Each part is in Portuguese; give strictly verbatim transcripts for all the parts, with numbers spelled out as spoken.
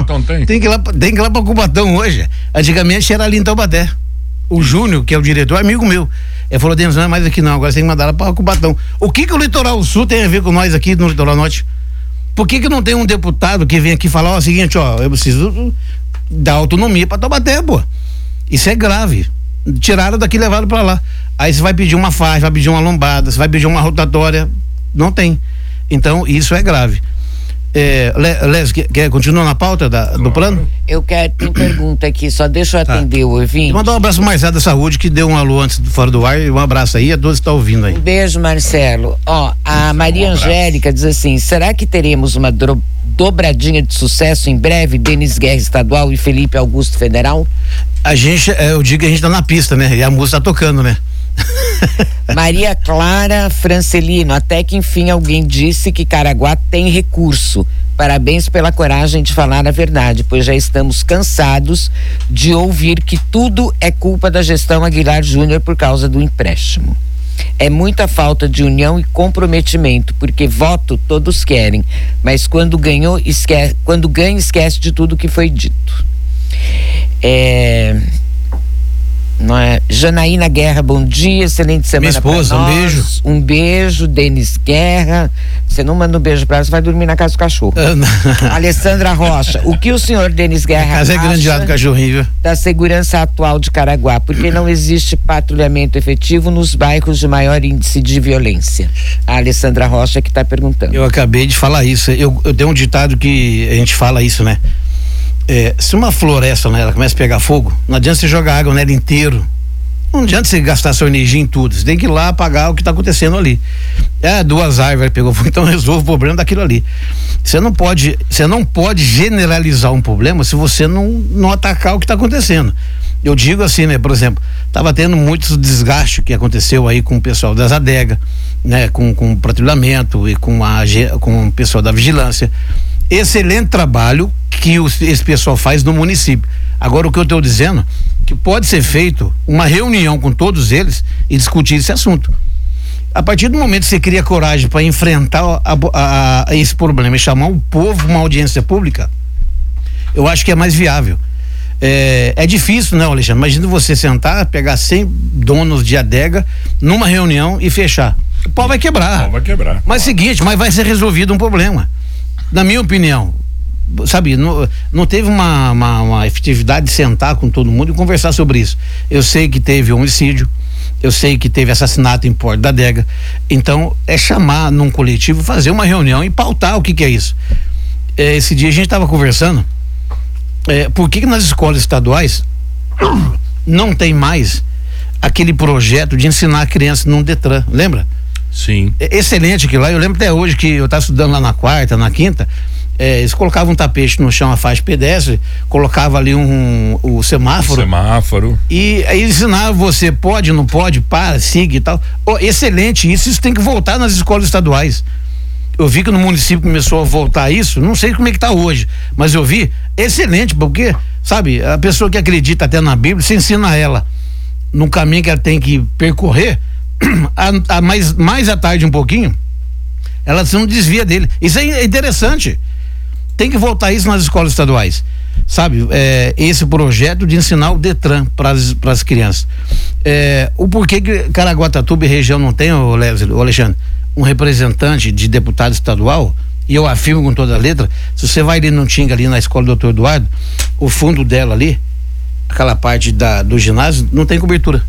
Cubatão tem? Tem que ir lá, tem que ir lá pra Cubatão hoje. Antigamente era ali em Taubaté. O Júnior, que é o diretor, é amigo meu. Ele falou, Denis, não é mais aqui não, agora você tem que mandar lá pra Cubatão. O que que o Litoral Sul tem a ver com nós aqui no Litoral Norte? Por que que não tem um deputado que vem aqui falar, ó, o seguinte, ó, eu preciso dar autonomia pra Taubaté, pô. Isso é grave. Tiraram daqui e levaram pra lá. Aí você vai pedir uma faixa, vai pedir uma lombada, você vai pedir uma rotatória. Não tem. Então, isso é grave. É, Les, quer, quer continuar na pauta da, do plano? Eu quero, tem pergunta aqui, só deixa eu atender tá. o ouvinte. E mandar um abraço mais da Saúde, que deu um alô antes do Fora do Ar, e um abraço aí a todos que estão ouvindo aí. Um beijo, Marcelo. Ó, a Maria um Angélica diz assim, será que teremos uma dro, dobradinha de sucesso em breve, Denis Guerra Estadual e Felipe Augusto Federal? A gente, eu digo que a gente tá na pista, né? E a música tá tocando, né? Maria Clara Francelino, até que enfim alguém disse que Caraguá tem recurso. Parabéns pela coragem de falar a verdade, pois já estamos cansados de ouvir que tudo é culpa da gestão Aguilar Júnior por causa do empréstimo. É muita falta de união e comprometimento, porque voto todos querem, mas quando ganhou, esquece, quando ganha esquece de tudo que foi dito. É... Não é? Janaína Guerra, bom dia, excelente semana. Minha esposa, um beijo. Um beijo, Denis Guerra. Você não manda um beijo pra ela, você vai dormir na casa do cachorro. Alessandra Rocha, o que o senhor Denis Guerra a casa acha é grande lá do cachorrinho, viu? Da segurança atual de Caraguá? Porque não existe patrulhamento efetivo nos bairros de maior índice de violência. A Alessandra Rocha que está perguntando. Eu acabei de falar isso. Eu, eu tenho um ditado que a gente fala isso, né? É, se uma floresta, né, ela começa a pegar fogo, não adianta você jogar água nela inteiro. Não adianta você gastar sua energia em tudo. Você tem que ir lá apagar o que está acontecendo ali. É, duas árvores pegou fogo, então resolve o problema daquilo ali. Você não pode, você não pode generalizar um problema se você não, não atacar o que está acontecendo. Eu digo assim, né, por exemplo, estava tendo muitos desgastes que aconteceu aí com o pessoal das adegas, né, com, com o patrulhamento e com, a, com o pessoal da vigilância. Excelente trabalho que os, esse pessoal faz no município. Agora, o que eu estou dizendo, que pode ser feito uma reunião com todos eles e discutir esse assunto. A partir do momento que você cria coragem para enfrentar a, a, a esse problema e chamar o povo uma audiência pública, eu acho que é mais viável. É, é difícil, né, Alexandre? Imagina você sentar, pegar cem donos de adega numa reunião e fechar. O pau vai quebrar. O pau vai quebrar. Mas é o seguinte, mas vai ser resolvido um problema. Na minha opinião, sabe, não, não teve uma, uma, uma efetividade de sentar com todo mundo e conversar sobre isso. Eu sei que teve homicídio, eu sei que teve assassinato em Porto da Adega, então é chamar num coletivo, fazer uma reunião e pautar o que que é isso. É, esse dia a gente estava conversando, é, por que que nas escolas estaduais não tem mais aquele projeto de ensinar a criança num Detran, lembra? Sim. É excelente aquilo lá, eu lembro até hoje que eu estava estudando lá na quarta, na quinta, é, eles colocavam um tapete no chão, a faixa pedestre, colocava ali um, um o semáforo. Um semáforo. E aí ensinava você, pode, não pode, para, siga e tal. Oh, excelente, isso, isso tem que voltar nas escolas estaduais. Eu vi que no município começou a voltar isso, não sei como é que tá hoje, mas eu vi, excelente, porque, sabe, a pessoa que acredita até na Bíblia, você ensina ela no caminho que ela tem que percorrer, a, a mais, mais à tarde um pouquinho, ela não desvia dele. Isso é interessante. Tem que voltar isso nas escolas estaduais, sabe? É, esse projeto de ensinar o Detran para as crianças. É, o porquê que Caraguatatuba e região não tem, ô Leslie, ô Alexandre, um representante de deputado estadual, e eu afirmo com toda a letra, se você vai ali no Tinga, ali na escola do doutor Eduardo, o fundo dela ali, aquela parte da, do ginásio, não tem cobertura.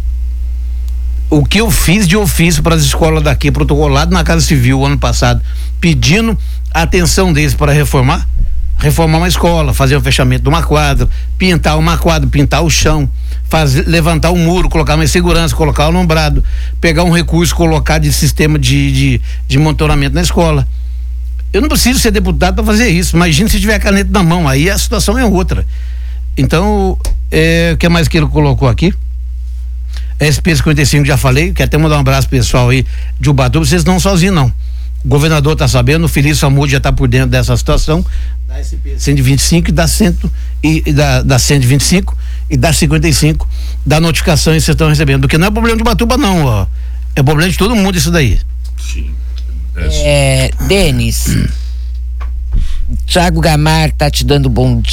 O que eu fiz de ofício para as escolas daqui, protocolado na Casa Civil ano passado, pedindo a atenção deles para reformar, reformar uma escola, fazer o fechamento de uma quadra, pintar uma quadra, pintar o chão, fazer, levantar um muro, colocar mais segurança, colocar o alombrado, pegar um recurso, colocar de sistema de, de, de monitoramento na escola. Eu não preciso ser deputado para fazer isso. Imagina se tiver a caneta na mão, aí a situação é outra. Então, é, o que mais que ele colocou aqui? S P cinquenta e cinco já falei, quero até mandar um abraço pessoal aí de Ubatuba, vocês não sozinhos não. O governador tá sabendo, o Felício Samudio já tá por dentro dessa situação, da S P cento e vinte e cinco e da, cento, e, e da, da cento e vinte e cinco e da cinquenta e cinco, da notificação que vocês estão recebendo, porque não é problema de Ubatuba não, ó. É problema de todo mundo isso daí. Sim. É, Denis, Thiago Gamar tá te dando bom dia.